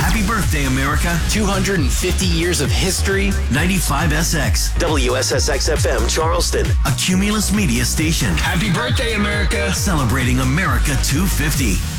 Happy birthday, America. 250 years of history. 95SX. WSSX-FM, Charleston. A Cumulus Media station. Happy birthday, America. Celebrating America 250.